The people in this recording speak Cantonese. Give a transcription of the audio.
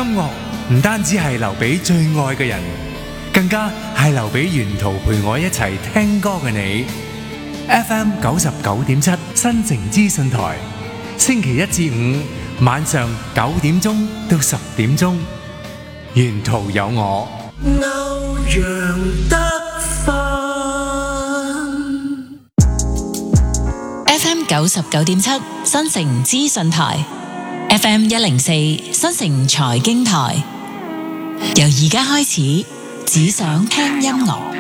樂唔單止係留俾最愛嘅人，更加係留俾沿途陪我一齊聽歌嘅你。FM 99.7新城資訊台，星期一至五晚上9點鐘到10點鐘，沿途有我。 歐陽德 FM 99.7新城資訊台，FM 104新城財經台。由而家開始，只想聽音樂。